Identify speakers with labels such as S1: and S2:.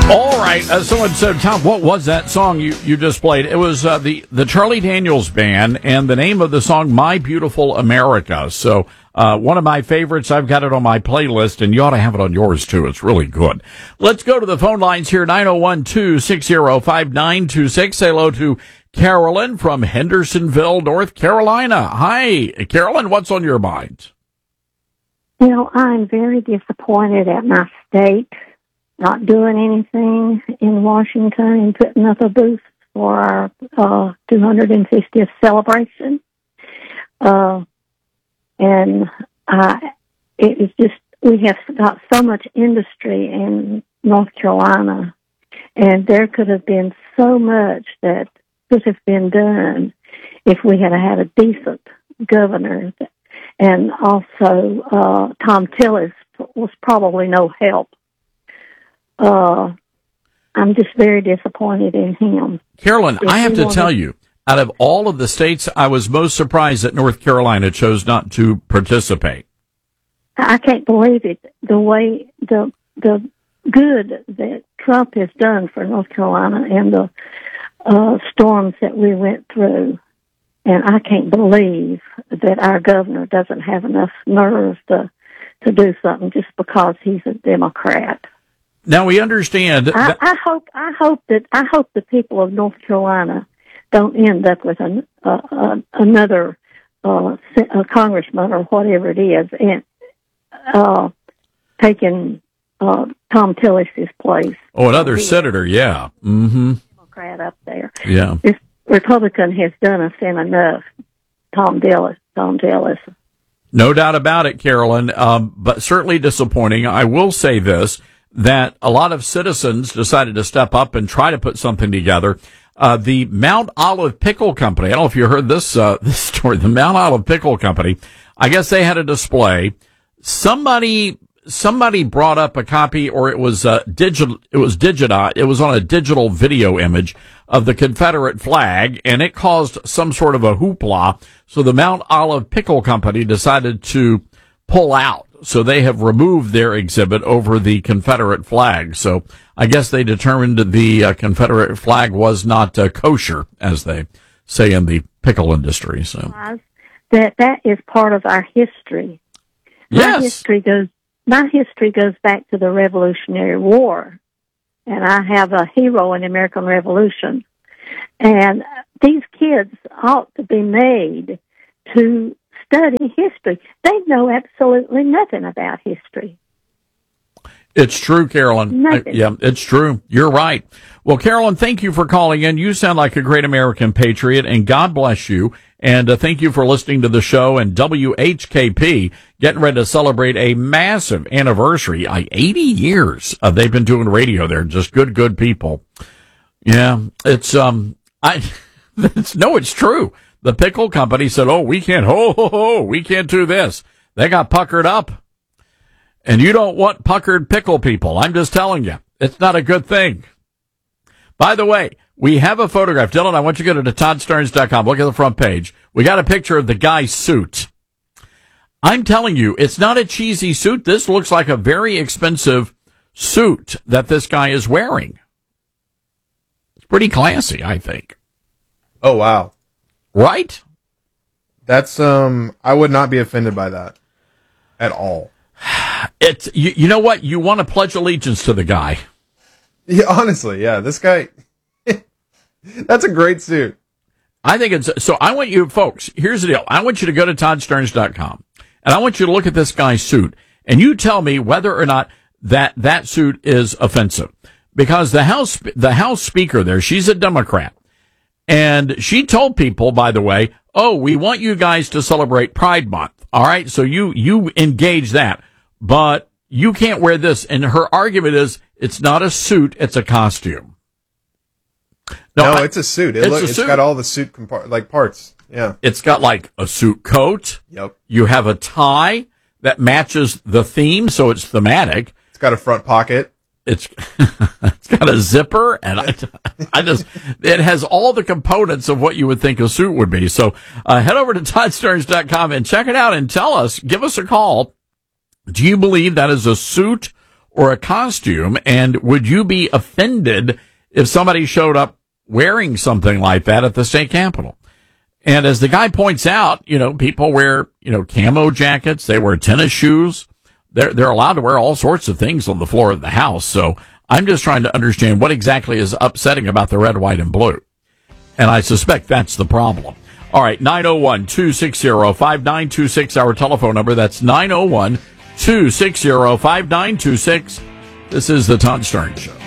S1: All right. Someone said, Tom, what was that song you just played? It was the Charlie Daniels Band, and the name of the song, My Beautiful America. So one of my favorites. I've got it on my playlist, and you ought to have it on yours, too. It's really good. Let's go to the phone lines here, 901-260-5926. Say hello to Carolyn from Hendersonville, North Carolina. Hi, Carolyn. What's on your mind?
S2: Well, I'm very disappointed at my state not doing anything in Washington and putting up a booth for our 250th celebration. And it is just, we have got so much industry in North Carolina, and there could have been so much that could have been done if we had had a decent governor. And also, Tom Tillis was probably no help. I'm just very disappointed in him.
S1: Carolyn, I have to tell you, out of all of the states, I was most surprised that North Carolina chose not to participate.
S2: I can't believe it, the way the good that Trump has done for North Carolina and the storms that we went through. And I can't believe that our governor doesn't have enough nerve to do something just because he's a Democrat.
S1: Now we understand.
S2: I hope the people of North Carolina don't end up with another congressman or whatever it is, and taking Tom Tillis's place.
S1: Oh, another senator, yeah. Mm-hmm.
S2: Democrat up there.
S1: Yeah.
S2: This Republican has done us in enough. Tom Tillis.
S1: No doubt about it, Carolyn. But certainly disappointing. I will say this, that a lot of citizens decided to step up and try to put something together. The Mount Olive Pickle Company, I don't know if you heard this story, the Mount Olive Pickle Company, I guess they had a display. Somebody brought up a copy, or it was on a digital video image of the Confederate flag, and it caused some sort of a hoopla. So the Mount Olive Pickle Company decided to pull out. So they have removed their exhibit over the Confederate flag. So I guess they determined the Confederate flag was not kosher, as they say in the pickle industry. So
S2: that is part of our history.
S1: Yes.
S2: My history goes back to the Revolutionary War, and I have a hero in the American Revolution. And these kids ought to be made to study history. They know absolutely nothing about history.
S1: It's true, Carolyn. Yeah, it's true. You're right. Well, Carolyn, thank you for calling in. You sound like a great American patriot, and God bless you. And thank you for listening to the show. And WHKP getting ready to celebrate a massive anniversary. 80 years they've been doing radio there. Just good people. Yeah, it's true. The pickle company said, "Oh, we can't do this." They got puckered up. And you don't want puckered pickle people. I'm just telling you. It's not a good thing. By the way, we have a photograph. Dylan, I want you to go to ToddStarnes.com. Look at the front page. We got a picture of the guy's suit. I'm telling you, it's not a cheesy suit. This looks like a very expensive suit that this guy is wearing. It's pretty classy, I think.
S3: Oh, wow.
S1: Right?
S3: That's, I would not be offended by that at all.
S1: It's, you know what? You want to pledge allegiance to the guy.
S3: Yeah, honestly, yeah. This guy, that's a great suit.
S1: I think it's, so I want you folks, here's the deal. I want you to go to ToddStarnes.com and I want you to look at this guy's suit and you tell me whether or not that suit is offensive. Because the House Speaker there, she's a Democrat. And she told people, by the way, oh, we want you guys to celebrate Pride Month. All right. So you engage that, but you can't wear this. And her argument is it's not a suit. It's a costume.
S3: No, it's a suit. It's got all the suit parts. Yeah.
S1: It's got like a suit coat.
S3: Yep.
S1: You have a tie that matches the theme. So it's thematic.
S3: It's got a front pocket.
S1: It's got a zipper, and it has all the components of what you would think a suit would be. So head over to ToddStarnes.com and check it out and tell us, give us a call. Do you believe that is a suit or a costume? And would you be offended if somebody showed up wearing something like that at the state capitol? And as the guy points out, people wear, camo jackets. They wear tennis shoes. They're allowed to wear all sorts of things on the floor of the House. So I'm just trying to understand what exactly is upsetting about the red, white, and blue. And I suspect that's the problem. All right, 901-260-5926, our telephone number. That's 901-260-5926. This is the Todd Starnes Show.